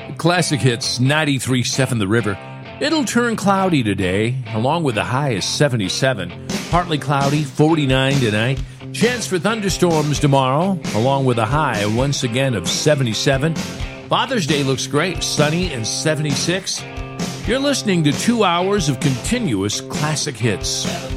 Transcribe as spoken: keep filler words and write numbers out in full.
Classic Hits ninety-three point seven The River. It'll turn cloudy today, along with the high is seventy-seven. Partly cloudy, forty-nine tonight. Chance for thunderstorms tomorrow, along with a high once again of seventy-seven. Father's Day looks great, sunny and seventy-six. You're listening to two hours of continuous classic hits.